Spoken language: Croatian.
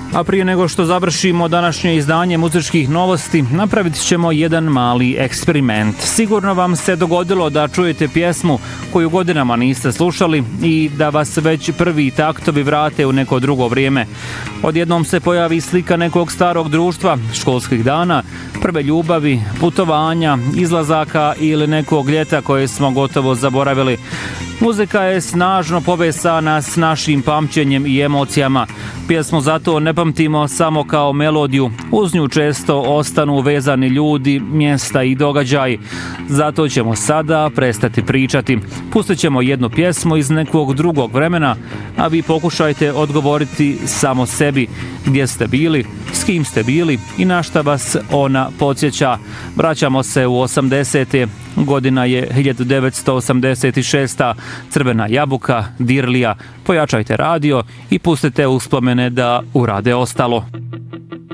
A prije nego što završimo današnje izdanje muzičkih novosti, napravit ćemo jedan mali eksperiment. Sigurno vam se dogodilo da čujete pjesmu koju godinama niste slušali i da vas već prvi taktovi vrate u neko drugo vrijeme. Odjednom se pojavi slika nekog starog društva, školskih dana, prve ljubavi, putovanja, izlazaka ili nekog ljeta koje smo gotovo zaboravili. Muzika je snažno povezana s našim pamćenjem i emocijama. Pjesmu zato ne pamtimo samo kao melodiju. Uz nju često ostanu vezani ljudi, mjesta i događaji. Zato ćemo sada prestati pričati. Pustit ćemo jednu pjesmu iz nekog drugog vremena, a vi pokušajte odgovoriti samo sebi gdje ste bili, s kim ste bili i na šta vas ona podsjeća. Vraćamo se u 80. Godina je 1986. Crvena jabuka, Dirlija. Pojačajte radio i pustite uspomene da urade ostalo.